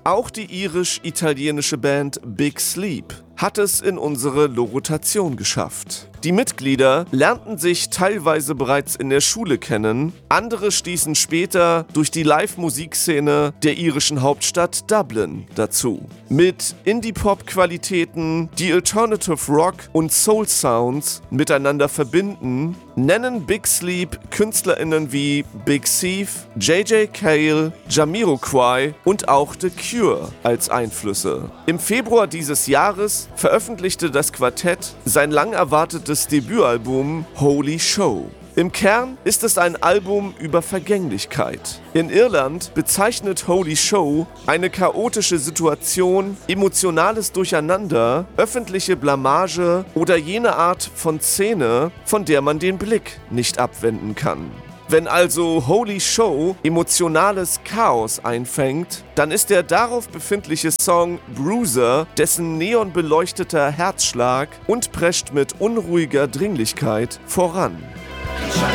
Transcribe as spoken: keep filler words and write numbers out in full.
Auch die irisch-italienische Band Big Sleep hat es in unsere Logotation geschafft. Die Mitglieder lernten sich teilweise bereits in der Schule kennen, andere stießen später durch die Live-Musikszene der irischen Hauptstadt Dublin dazu. Mit Indie-Pop-Qualitäten, die Alternative Rock und Soul-Sounds miteinander verbinden, nennen Big Sleep KünstlerInnen wie Big Thief, J J Cale, Jamiroquai und auch The Cure als Einflüsse. Im Februar dieses Jahres veröffentlichte das Quartett sein lang erwartetes Debütalbum Holy Show. Im Kern ist es ein Album über Vergänglichkeit. In Irland bezeichnet Holy Show eine chaotische Situation, emotionales Durcheinander, öffentliche Blamage oder jene Art von Szene, von der man den Blick nicht abwenden kann. Wenn also Holy Show emotionales Chaos einfängt, dann ist der darauf befindliche Song Bruiser dessen neonbeleuchteter Herzschlag und prescht mit unruhiger Dringlichkeit voran.